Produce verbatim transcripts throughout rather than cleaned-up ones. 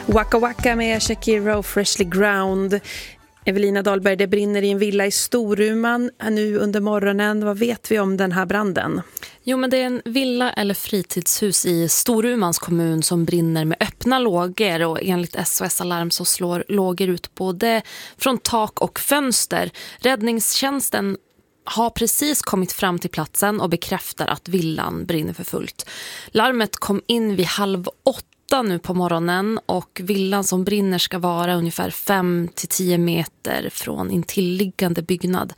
Waka Waka med Shakira och Freshly Ground. Evelina Dahlberg, det brinner i en villa i Storuman nu under morgonen. Vad vet vi om den här branden? Jo, men det är en villa eller fritidshus i Storumans kommun som brinner med öppna lågor, och enligt S O S Alarm så slår lågor ut både från tak och fönster. Räddningstjänsten har precis kommit fram till platsen och bekräftar att villan brinner för fullt. Larmet kom in vid halv åtta nu på morgonen, och villan som brinner ska vara ungefär fem till tio meter från intilliggande byggnad.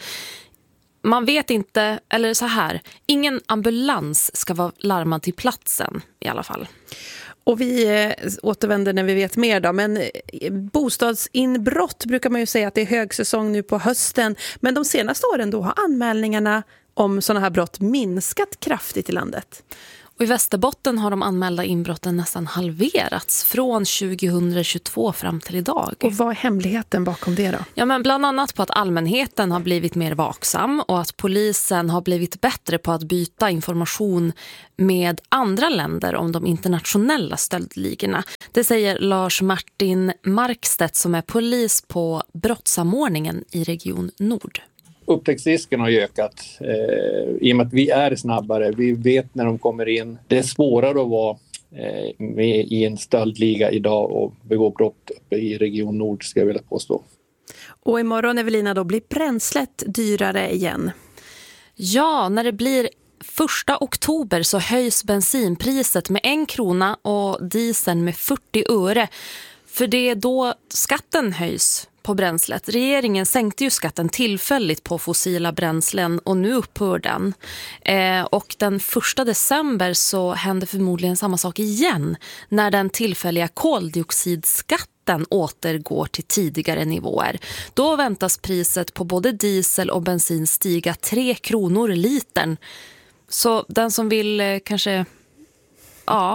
Man vet inte, eller så här, ingen ambulans ska vara larmad till platsen i alla fall. Och vi återvänder när vi vet mer då, men bostadsinbrott brukar man ju säga att det är högsäsong nu på hösten, men de senaste åren då har anmälningarna om sådana här brott minskat kraftigt i landet. Och i Västerbotten har de anmälda inbrotten nästan halverats från tjugohundratjugotvå fram till idag. Och vad är hemligheten bakom det då? Ja, men bland annat på att allmänheten har blivit mer vaksam och att polisen har blivit bättre på att byta information med andra länder om de internationella stöldligorna. Det säger Lars Martin Markstedt som är polis på brottssamordningen i Region Nord. Upptäcktsrisken har ökat eh, i och med att vi är snabbare. Vi vet när de kommer in. Det är svårare att vara eh, med i en stöldliga idag och begå brott uppe i Region Nord, ska jag vilja påstå. Och imorgon, Evelina, då blir bränslet dyrare igen. Ja, när det blir första oktober så höjs bensinpriset med en krona och dieseln med fyrtio öre. För det är då skatten höjs på bränslet. Regeringen sänkte ju skatten tillfälligt på fossila bränslen och nu upphör den. Eh, och den första december så händer förmodligen samma sak igen när den tillfälliga koldioxidskatten återgår till tidigare nivåer. Då väntas priset på både diesel och bensin stiga tre kronor litern. Så den som vill eh, kanske... Ja,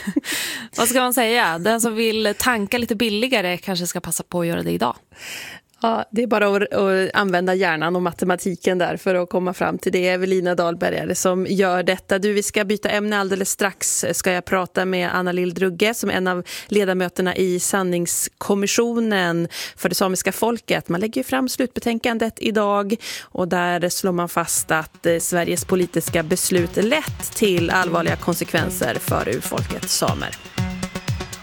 vad ska man säga? Den som vill tanka lite billigare kanske ska passa på att göra det idag. Ja, det är bara att, att använda hjärnan och matematiken där för att komma fram till det. Evelina Dahlberg är det som gör detta. Du, vi ska byta ämne alldeles strax. Ska jag prata med Anna Lill-Drugge som är en av ledamöterna i sanningskommissionen för det samiska folket. Man lägger fram slutbetänkandet idag och där slår man fast att Sveriges politiska beslut lett till allvarliga konsekvenser för urfolket samer.